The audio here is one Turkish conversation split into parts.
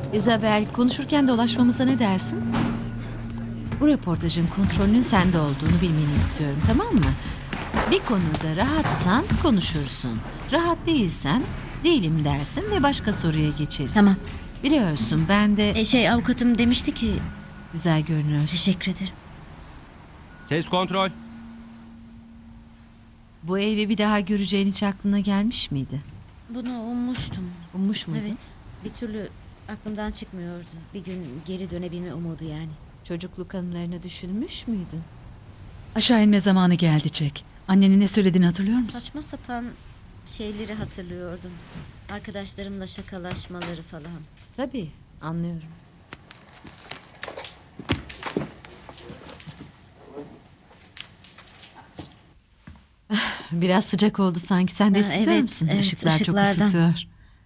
Isabel, konuşurken dolaşmamıza ne dersin? Bu röportajın kontrolünün sende olduğunu bilmeni istiyorum, tamam mı? Bir konuda rahatsan konuşursun. Rahat değilsen değilim dersin ve başka soruya geçeriz. Tamam. Biliyorsun ben de Avukatım demişti ki... güzel görünüyorsun. Teşekkür ederim. Ses kontrol. Bu evi bir daha göreceğin hiç aklına gelmiş miydi? Bunu ummuştum. Ummuş muydun? Evet. Bir türlü aklımdan çıkmıyordu. Bir gün geri dönebilme umudu yani. Çocukluk anılarını düşünmüş müydün? Aşağı inme zamanı geldi Jack. Annenin ne söylediğini hatırlıyor musun? Saçma sapan şeyleri hatırlıyordum. Arkadaşlarımla şakalaşmaları falan. Tabii, anlıyorum. Biraz sıcak oldu sanki. Sen de Ha, ısıtıyor evet, musun? evet, Işıklar çok ışıklardan. ısıtıyor.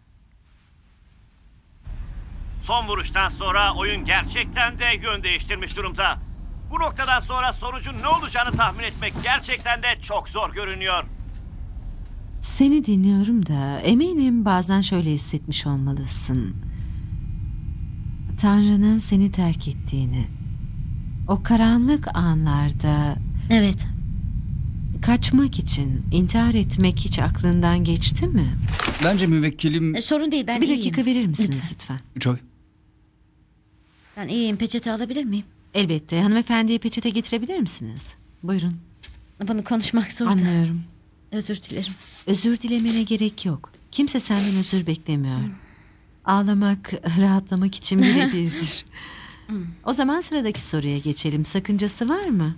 Son vuruştan sonra oyun gerçekten de yön değiştirmiş durumda. Bu noktadan sonra sonucun ne olacağını tahmin etmek gerçekten de çok zor görünüyor. Seni dinliyorum da eminim bazen şöyle hissetmiş olmalısın. Tanrı'nın seni terk ettiğini. O karanlık anlarda Evet. kaçmak için intihar etmek hiç aklından geçti mi? Bence müvekkilim... Sorun değil, ben Bir iyiyim. dakika verir misiniz lütfen? Joy. Ben iyiyim. Peçete alabilir miyim? Elbette. Hanımefendiye peçete getirebilir misiniz? Buyurun. Bunu konuşmak zor da. Anlıyorum. Özür dilerim. Özür dilemene gerek yok. Kimse senden özür beklemiyor. Ağlamak, rahatlamak için birebirdir. O zaman sıradaki soruya geçelim. Sakıncası var mı?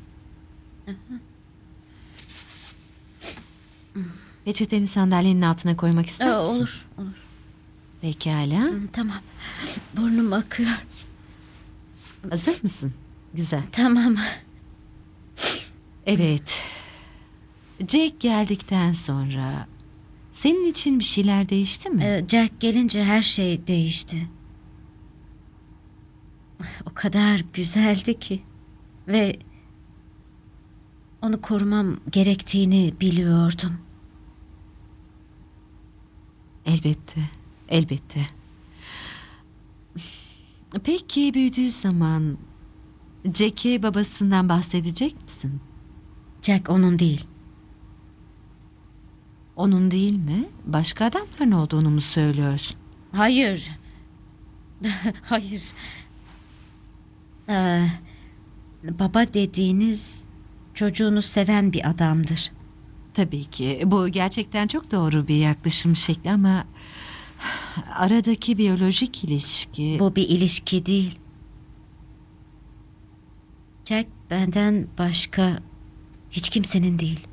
Peçeteni sandalyenin altına koymak ister misin? Olur. Pekala. Tamam. Burnum akıyor. Hazır mısın? Güzel. Tamam. Evet. Jack geldikten sonra senin için bir şeyler değişti mi? Jack gelince her şey değişti. O kadar güzeldi ki. Ve onu korumam gerektiğini biliyordum. Elbette. Elbette. Peki büyüdüğü zaman Jack'e babasından bahsedecek misin? Jack onun değil. Onun değil mi? Başka adamların olduğunu mu söylüyorsun? Hayır. Hayır. Baba dediğiniz çocuğunu seven bir adamdır. Tabii ki. Bu gerçekten çok doğru bir yaklaşım şekli ama aradaki biyolojik ilişki... Bu bir ilişki değil. Jack benden başka hiç kimsenin değil.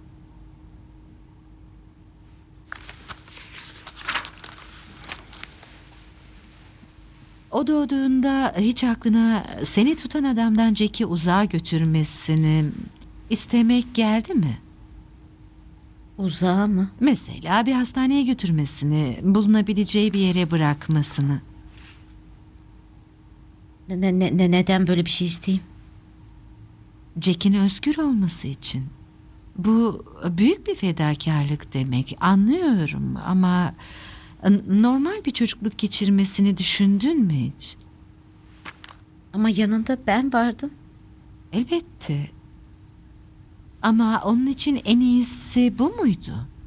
O doğduğunda hiç aklına seni tutan adamdan Jack'i uzağa götürmesini istemek geldi mi? Uzağa mı? Mesela bir hastaneye götürmesini, bulunabileceği bir yere bırakmasını. Neden böyle bir şey isteyeyim? Jack'in özgür olması için. Bu büyük bir fedakarlık demek, anlıyorum ama normal bir çocukluk geçirmesini düşündün mü hiç? Ama yanında ben vardım. Elbette. Ama onun için en iyisi bu muydu?